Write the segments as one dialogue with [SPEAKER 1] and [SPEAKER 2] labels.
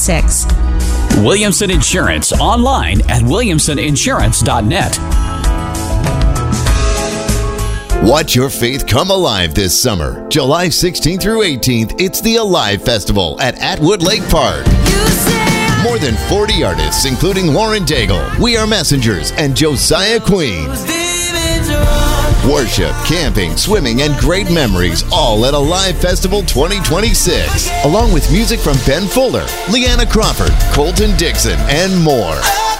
[SPEAKER 1] 2026.
[SPEAKER 2] Williamson Insurance, online at williamsoninsurance.net.
[SPEAKER 3] Watch your faith come alive this summer. July 16th through 18th, it's the Alive Festival at Atwood Lake Park. More than 40 artists, including Lauren Daigle, We Are Messengers, and Josiah Queen. Worship, camping, swimming, and great memories, all at Alive Festival 2026. Along with music from Ben Fuller, Leanna Crawford, Colton Dixon, and more.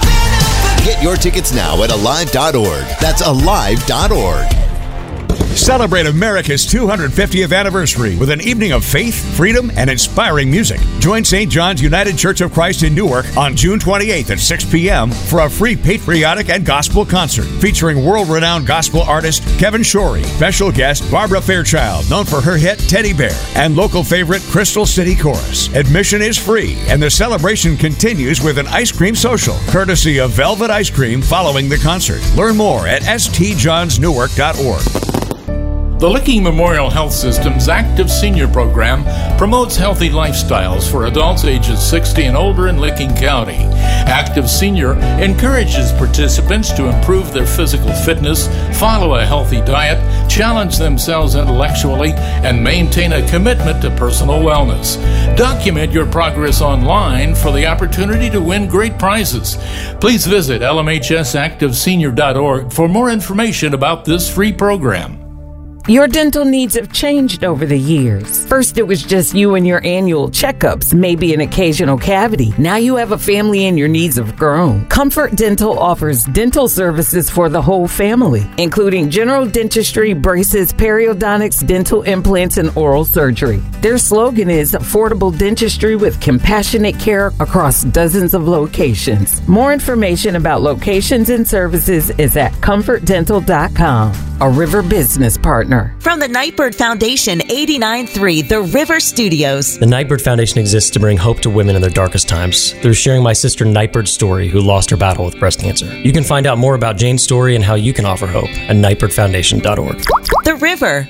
[SPEAKER 3] Get your tickets now at alive.org. That's alive.org.
[SPEAKER 4] Celebrate America's 250th anniversary with an evening of faith, freedom, and inspiring music. Join St. John's United Church of Christ in Newark on June 28th at 6 p.m. for a free patriotic and gospel concert featuring world-renowned gospel artist Kevin Shorey, special guest Barbara Fairchild, known for her hit Teddy Bear, and local favorite Crystal City Chorus. Admission is free, and the celebration continues with an ice cream social, courtesy of Velvet Ice Cream following the concert. Learn more at stjohnsnewark.org.
[SPEAKER 5] The Licking Memorial Health System's Active Senior Program promotes healthy lifestyles for adults ages 60 and older in Licking County. Active Senior encourages participants to improve their physical fitness, follow a healthy diet, challenge themselves intellectually, and maintain a commitment to personal wellness. Document your progress online for the opportunity to win great prizes. Please visit lmhsactivesenior.org for more information about this free program.
[SPEAKER 6] Your dental needs have changed over the years. First, it was just you and your annual checkups, maybe an occasional cavity. Now you have a family and your needs have grown. Comfort Dental offers dental services for the whole family, including general dentistry, braces, periodontics, dental implants, and oral surgery. Their slogan is affordable dentistry with compassionate care across dozens of locations. More information about locations and services is at comfortdental.com, a River business partner.
[SPEAKER 7] From the Nightbird Foundation, 89.3 The River Studios.
[SPEAKER 8] The Nightbird Foundation exists to bring hope to women in their darkest times through sharing my sister Nightbird's story, who lost her battle with breast cancer. You can find out more about Jane's story and how you can offer hope at nightbirdfoundation.org.
[SPEAKER 7] The River.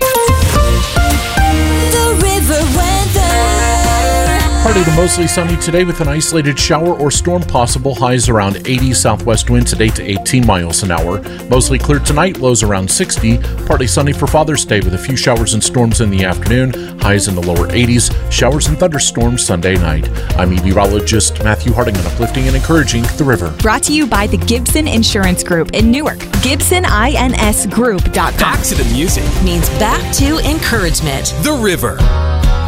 [SPEAKER 9] The River weather.
[SPEAKER 10] Partly to mostly sunny today with an isolated shower or storm possible. Highs around 80, southwest winds at 8 to 18 miles an hour. Mostly clear tonight, lows around 60. Partly sunny for Father's Day with a few showers and storms in the afternoon. Highs in the lower 80s. Showers and thunderstorms Sunday night. I'm meteorologist Matthew Harding on Uplifting and Encouraging The River.
[SPEAKER 11] Brought to you by the Gibson Insurance Group in Newark. GibsonINSgroup.com.
[SPEAKER 2] Back to the music
[SPEAKER 7] Means back to encouragement.
[SPEAKER 2] The River.